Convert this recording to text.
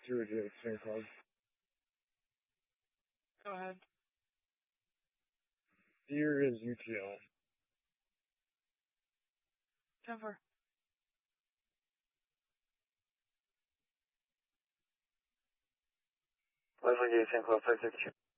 through to St. Club. Go ahead. Here is UTL. 10-4. Wi-Fi St. Club 562.